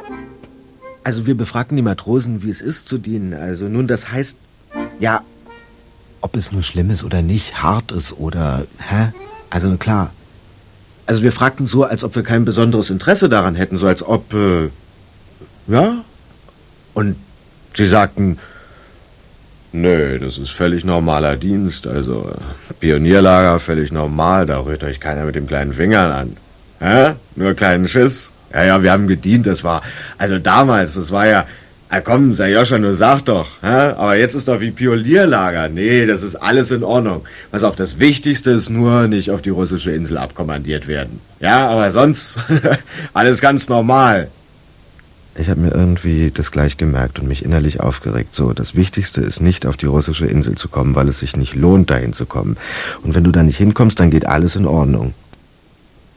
Also wir befragten die Matrosen, wie es ist zu dienen. Also nun, das heißt, ja, ob es nur schlimm ist oder nicht, hart ist oder, Also klar. Also wir fragten so, als ob wir kein besonderes Interesse daran hätten, so als ob, ja. Und sie sagten, nö, das ist völlig normaler Dienst, also Pionierlager völlig normal, da rührt euch keiner mit dem kleinen Finger an. Nur kleinen Schiss. Ja, wir haben gedient, das war, also damals, das war ja, komm, Sajoscha, nur sag doch, aber jetzt ist doch wie Pionierlager. Nee, das ist alles in Ordnung. Pass auf, das Wichtigste ist nur, nicht auf die russische Insel abkommandiert werden. Ja, aber sonst, alles ganz normal. Ich habe mir irgendwie das gleich gemerkt und mich innerlich aufgeregt. So, das Wichtigste ist nicht auf die russische Insel zu kommen, weil es sich nicht lohnt, dahin zu kommen. Und wenn du da nicht hinkommst, dann geht alles in Ordnung.